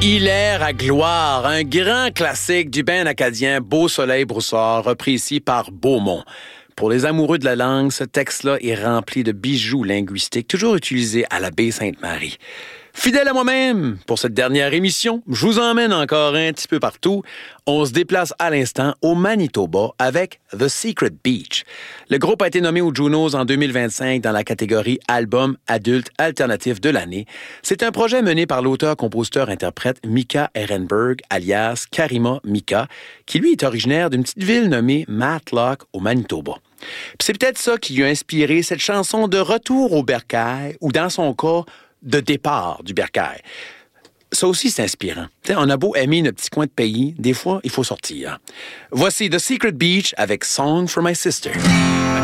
Hilaire à gloire, un grand classique du band acadien Beau Soleil Broussard, repris ici par Beaumont. Pour les amoureux de la langue, ce texte-là est rempli de bijoux linguistiques, toujours utilisés à la baie Sainte-Marie. Fidèle à moi-même, pour cette dernière émission, je vous emmène encore un petit peu partout. On se déplace à l'instant au Manitoba avec The Secret Beach. Le groupe a été nommé aux Junos en 2025 dans la catégorie Album adulte alternatif de l'année. C'est un projet mené par l'auteur-compositeur-interprète Mika Ehrenberg, alias Karima Mika, qui lui est originaire d'une petite ville nommée Matlock au Manitoba. Puis c'est peut-être ça qui lui a inspiré cette chanson de retour au bercail, ou dans son cas, de départ du bercail. Ça aussi, c'est inspirant. T'sais, on a beau aimer notre petit coin de pays, des fois, il faut sortir. Voici The Secret Beach avec Song for My Sister.